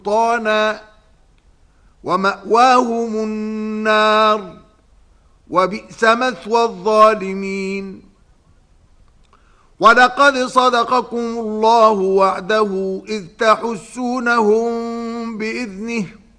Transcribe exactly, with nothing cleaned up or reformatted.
سلطانا ومأواهم النار وبئس مثوى الظالمين. ولقد صدقكم الله وعده إذ تحسونهم بإذنه